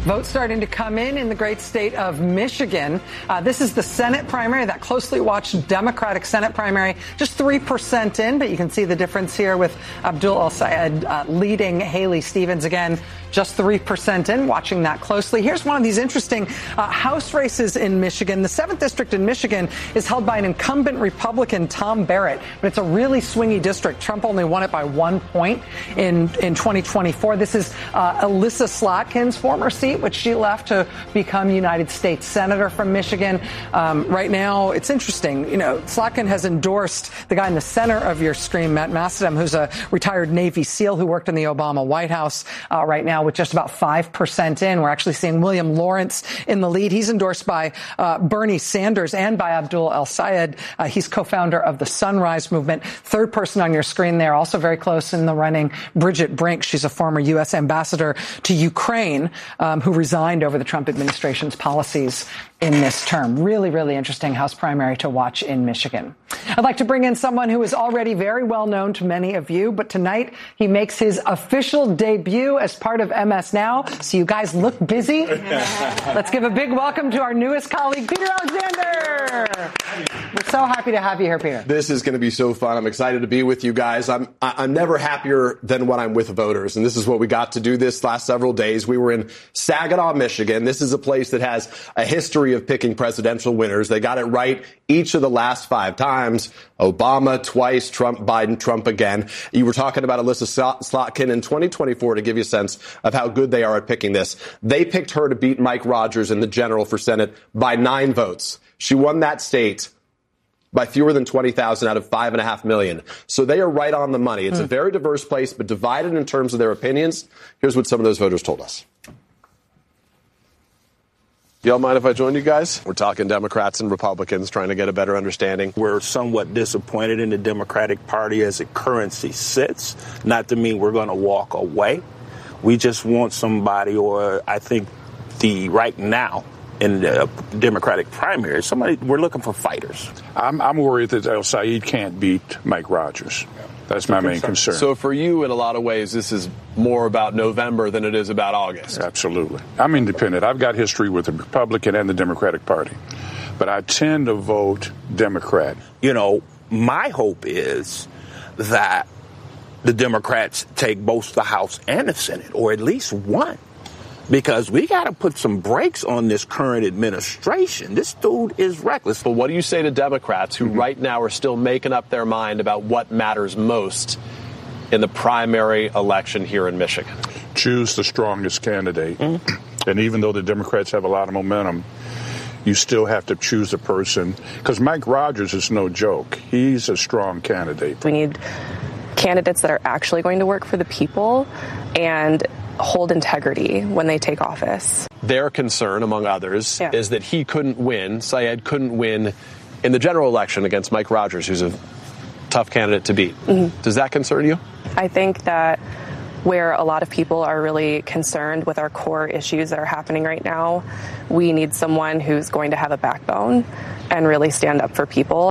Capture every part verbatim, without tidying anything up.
Votes starting to come in in the great state of Michigan. Uh, this is the Senate primary, that closely watched Democratic Senate primary, just three percent in, but you can see the difference here with Abdul El-Sayed uh, leading Haley Stevens again, just three percent in, watching that closely. Here's one of these interesting uh, House races in Michigan. The seventh District in Michigan is held by an incumbent Republican, Tom Barrett, but it's a really swingy district. Trump only won it by one point in, in twenty twenty-four. This is uh, Alyssa Slotkin's former seat, which she left to become United States Senator from Michigan. Um, right now, it's interesting. You know, Slotkin has endorsed the guy in the center of your screen, Matt Mastodam, who's a retired Navy SEAL who worked in the Obama White House uh, right now with just about five percent in. We're actually seeing William Lawrence in the lead. He's endorsed by uh, Bernie Sanders and by Abdul El-Sayed. Uh, he's co-founder of the Sunrise Movement. Third person on your screen there, also very close in the running, Bridget Brink. She's a former U S ambassador to Ukraine, um, who resigned over the Trump administration's policies in this term. Really, really interesting House primary to watch in Michigan. I'd like to bring in someone who is already very well known to many of you, but tonight he makes his official debut as part of M S Now. So you guys look busy. Let's give a big welcome to our newest colleague, Peter Alexander. We're so happy to have you here, Peter. This is going to be so fun. I'm excited to be with you guys. I'm I'm never happier than when I'm with voters, and this is what we got to do this last several days. We were in Saginaw, Michigan. This is a place that has a history of picking presidential winners. They got it right each of the last five times. Obama twice, Trump, Biden, Trump again. You were talking about Alyssa Slotkin in twenty twenty-four to give you a sense of how good they are at picking this. They picked her to beat Mike Rogers in the general for Senate by nine votes. She won that state by fewer than twenty thousand out of five and a half million. So they are right on the money. It's mm. a very diverse place, but divided in terms of their opinions. Here's what some of those voters told us. Y'all mind if I join you guys? We're talking Democrats and Republicans, trying to get a better understanding. We're somewhat disappointed in the Democratic Party as it currently sits. Not to mean we're going to walk away. We just want somebody, or I think the right now in the Democratic primary, somebody, we're looking for fighters. I'm, I'm worried that El-Sayed can't beat Mike Rogers. That's my main concern. So for you, in a lot of ways, this is more about November than it is about August. Absolutely. I'm independent. I've got history with the Republican and the Democratic Party, but I tend to vote Democrat. You know, my hope is that the Democrats take both the House and the Senate, or at least one. Because we got to put some brakes on this current administration. This dude is reckless. But what do you say to Democrats who mm-hmm. right now are still making up their mind about what matters most in the primary election here in Michigan? Choose the strongest candidate. Mm-hmm. And even though the Democrats have a lot of momentum, you still have to choose a person. Because Mike Rogers is no joke. He's a strong candidate. We need candidates that are actually going to work for the people and hold integrity when they take office. Their concern, among others, yeah. is that he couldn't win, Sayed couldn't win in the general election against Mike Rogers, who's a tough candidate to beat. Mm-hmm. Does that concern you? I think that where a lot of people are really concerned with our core issues that are happening right now, we need someone who's going to have a backbone and really stand up for people.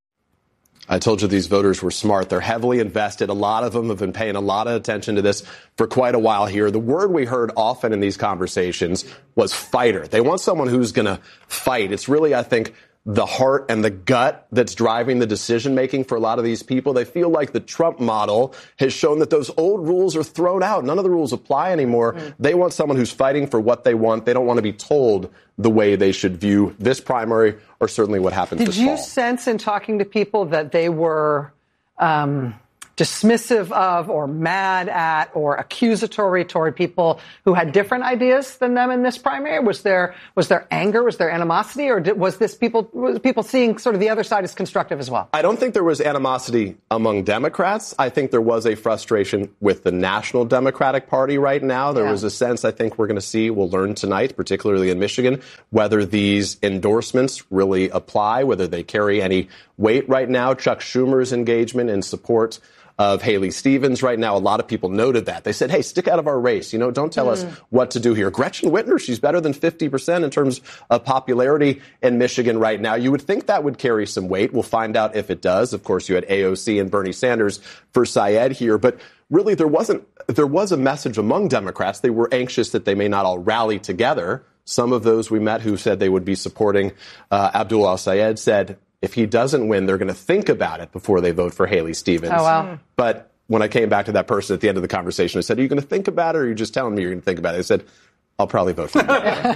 I told you these voters were smart. They're heavily invested. A lot of them have been paying a lot of attention to this for quite a while here. The word we heard often in these conversations was fighter. They want someone who's going to fight. It's really, I think, the heart and the gut that's driving the decision making for a lot of these people. They feel like the Trump model has shown that those old rules are thrown out. None of the rules apply anymore. Mm. They want someone who's fighting for what they want. They don't want to be told the way they should view this primary or certainly what happens Did this you fall. sense in talking to people that they were um, dismissive of or mad at or accusatory toward people who had different ideas than them in this primary? Was there was there anger? Was there animosity? Or did, was this people was people seeing sort of the other side as constructive as well? I don't think there was animosity among Democrats. I think there was a frustration with the National Democratic Party right now. There yeah. was a sense I think we're going to see, we'll learn tonight, particularly in Michigan, whether these endorsements really apply, whether they carry any weight right now. Chuck Schumer's engagement in support of Haley Stevens right now. A lot of people noted that. They said, hey, stick out of our race. You know, don't tell mm. us what to do here. Gretchen Whitmer, she's better than fifty percent in terms of popularity in Michigan right now. You would think that would carry some weight. We'll find out if it does. Of course, you had A O C and Bernie Sanders for Syed here. But really, there wasn't, there was a message among Democrats. They were anxious that they may not all rally together. Some of those we met who said they would be supporting uh, Abdul El-Sayed said, if he doesn't win, they're going to think about it before they vote for Haley Stevens. Oh, wow. But when I came back to that person at the end of the conversation, I said, are you going to think about it, or are you just telling me you're going to think about it? They said, I'll probably vote for you.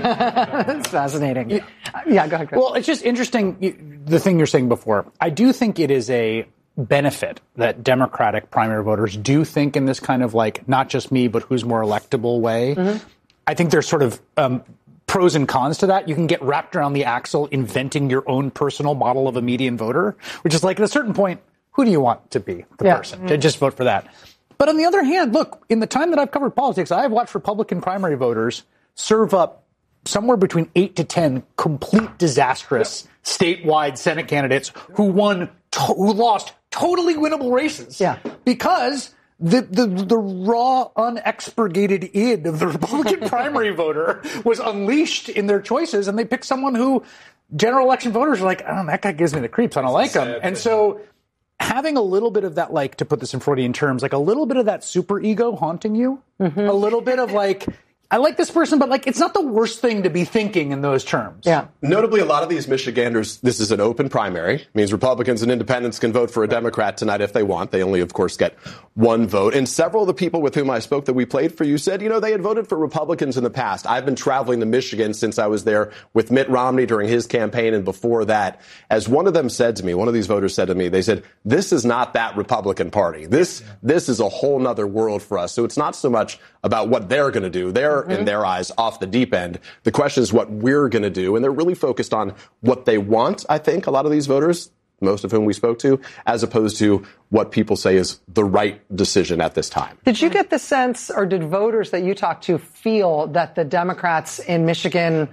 That's fascinating. Yeah, yeah, go ahead, Chris. Well, it's just interesting, the thing you're saying before. I do think it is a benefit that Democratic primary voters do think in this kind of like, not just me, but who's more electable way. Mm-hmm. I think there's sort of um, pros and cons to that. You can get wrapped around the axle inventing your own personal model of a median voter, which is like at a certain point, who do you want to be the yeah. person? Mm-hmm. Just vote for that. But on the other hand, look, in the time that I've covered politics, I have watched Republican primary voters serve up somewhere between eight to ten complete disastrous yep. statewide Senate candidates who won, to- who lost totally winnable races. Yeah. Because The, the the raw, unexpurgated id of the Republican primary voter was unleashed in their choices, and they picked someone who general election voters are like, oh, that guy gives me the creeps. I don't like him. And so having a little bit of that, like, to put this in Freudian terms, like a little bit of that super ego haunting you, mm-hmm. a little bit of like, I like this person, but like, it's not the worst thing to be thinking in those terms. Yeah. Notably, a lot of these Michiganders, this is an open primary. It means Republicans and independents can vote for a Democrat tonight if they want. They only, of course, get one vote. And several of the people with whom I spoke that we played for you said, you know, they had voted for Republicans in the past. I've been traveling to Michigan since I was there with Mitt Romney during his campaign and before that. As one of them said to me, one of these voters said to me, they said, this is not that Republican Party. This, this is a whole nother world for us. So it's not so much about what they're going to do. They're, mm-hmm. in their eyes, off the deep end. The question is what we're going to do. And they're really focused on what they want, I think, a lot of these voters, most of whom we spoke to, as opposed to what people say is the right decision at this time. Did you get the sense, or did voters that you talked to feel that the Democrats in Michigan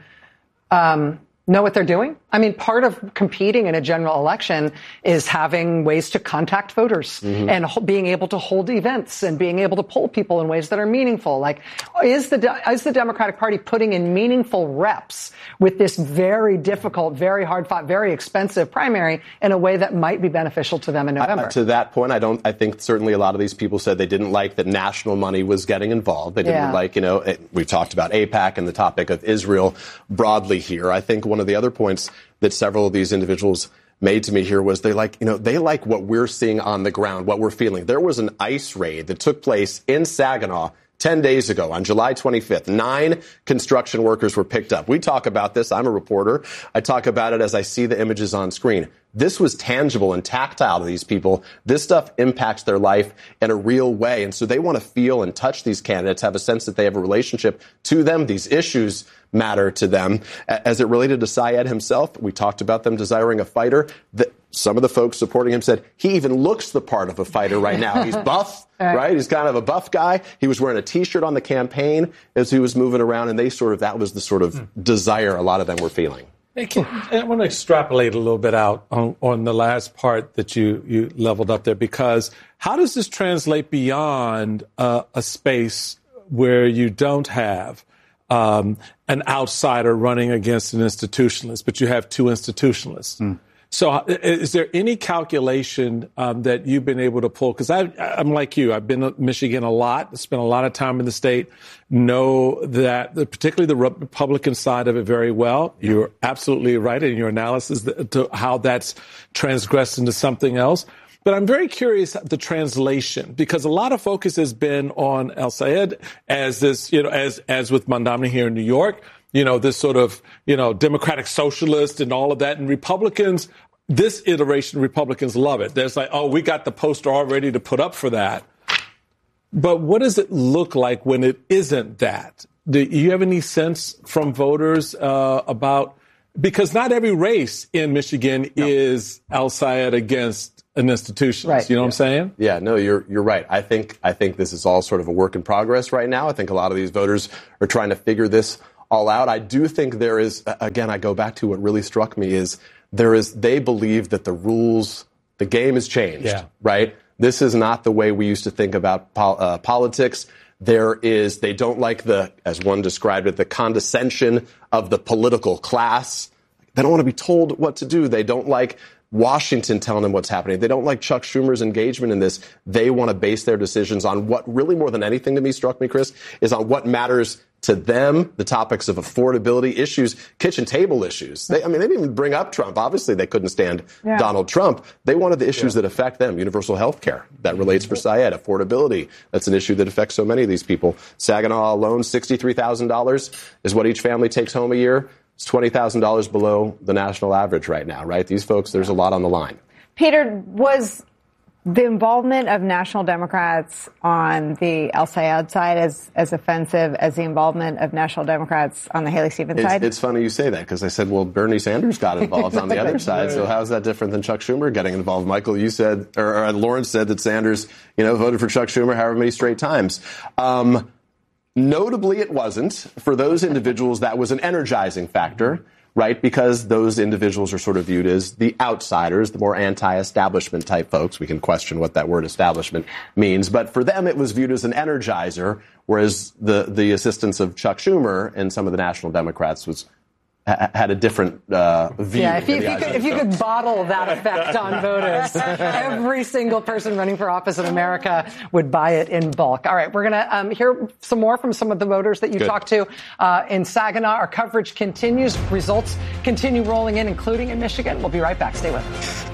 um, know what they're doing? I mean, part of competing in a general election is having ways to contact voters mm-hmm. and ho- being able to hold events and being able to poll people in ways that are meaningful. Like, is the de- is the Democratic Party putting in meaningful reps with this very difficult, very hard-fought, very expensive primary in a way that might be beneficial to them in November? Uh, to that point, I don't. I think certainly a lot of these people said they didn't like that national money was getting involved. They didn't yeah. like, you know, it, we've talked about AIPAC and the topic of Israel broadly here. I think one of the other points that several of these individuals made to me here was they like, you know, they like what we're seeing on the ground, what we're feeling. There was an ICE raid that took place in Saginaw ten days ago on July twenty-fifth. Nine construction workers were picked up. We talk about this. I'm a reporter. I talk about it as I see the images on screen. This was tangible and tactile to these people. This stuff impacts their life in a real way. And so they want to feel and touch these candidates, have a sense that they have a relationship to them. These issues matter to them. As it related to Syed himself, we talked about them desiring a fighter. The, some of the folks supporting him said he even looks the part of a fighter right now. He's buff, right? He's kind of a buff guy. He was wearing a T-shirt on the campaign as he was moving around, and they sort of, that was the sort of mm. desire a lot of them were feeling. Hey, can, I want to extrapolate a little bit out on, on the last part that you, you leveled up there, because how does this translate beyond uh, a space where you don't have um, an outsider running against an institutionalist, but you have two institutionalists? Mm. So is there any calculation um, that you've been able to pull? Because I'm like you. I've been to Michigan a lot, spent a lot of time in the state, know that the, particularly the Republican side of it very well. You're absolutely right in your analysis to how that's transgressed into something else. But I'm very curious the translation, because a lot of focus has been on El-Sayed as this, you know, as as with Mondani here in New York. You know, this sort of, you know, democratic socialist and all of that. And Republicans, this iteration, Republicans love it. There's like, oh, we got the poster all ready to put up for that. But what does it look like when it isn't that? Do you have any sense from voters uh, about, because not every race in Michigan no. is El-Sayed against an institutionalist. Right. You know yeah. what I'm saying? Yeah, no, you're you're right. I think I think this is all sort of a work in progress right now. I think a lot of these voters are trying to figure this all out. I do think there is, again, I go back to what really struck me is there is, they believe that the rules, the game has changed, yeah. right? This is not the way we used to think about pol- uh, politics. There is, they don't like the, as one described it, the condescension of the political class. They don't want to be told what to do. They don't like Washington telling them what's happening. They don't like Chuck Schumer's engagement in this. They want to base their decisions on what really more than anything to me struck me, Chris, is on what matters to them, the topics of affordability issues, kitchen table issues. They, I mean, they didn't even bring up Trump. Obviously, they couldn't stand yeah. Donald Trump. They wanted the issues yeah. that affect them. Universal health care, that relates for Syed. Affordability, that's an issue that affects so many of these people. Saginaw alone, sixty-three thousand dollars is what each family takes home a year. It's twenty thousand dollars below the national average right now, right? These folks, there's a lot on the line. Peter, was the involvement of national Democrats on the El Sayed side as, as offensive as the involvement of national Democrats on the Haley Stevens it's, side? It's funny you say that because I said, well, Bernie Sanders got involved on the other side. So how is that different than Chuck Schumer getting involved? Michael, you said, or, or Lawrence said that Sanders, you know, voted for Chuck Schumer however many straight times. Um, Notably, it wasn't. For those individuals, that was an energizing factor, right? Because those individuals are sort of viewed as the outsiders, the more anti-establishment type folks. We can question what that word establishment means. But for them, it was viewed as an energizer, whereas the, the assistance of Chuck Schumer and some of the national Democrats was had a different uh, view. Yeah, if you, if you, could, if you could bottle that effect on voters, every single person running for office in America would buy it in bulk. All right, we're going to um, hear some more from some of the voters that you Good. talked to uh, in Saginaw. Our coverage continues. Results continue rolling in, including in Michigan. We'll be right back. Stay with us.